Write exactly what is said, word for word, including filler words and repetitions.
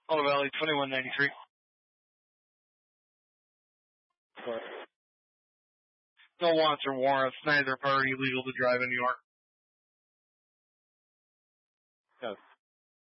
Hollow Valley, twenty-one ninety-three. What? No wants or warrants. Neither party legal to drive in New York. Yes.